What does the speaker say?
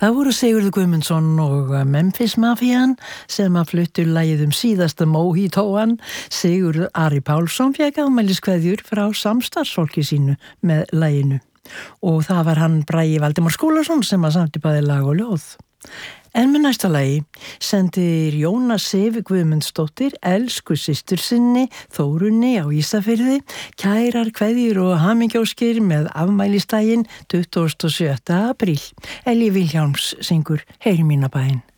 Það voru Sigurður Guðmundsson og Memphis Mafían sem að fluttu lagið síðasta Mojitóan. Sigurður Ari Pálsson fékk afmæliskveðjur frá samstarfsfólki sínu með laginu. Og það var hann Bragi Valdimar Skúlason sem að samti bæði lag og ljóð. En með næsta lagi sendir Jóna Sif Guðmundsdóttir elsku systur sinni Þórunni á Ísafirði kærar kveðjur og hamingjóskir með afmælistaginn 27. apríl. Elí Vilhjálms syngur Heyr mína bæn.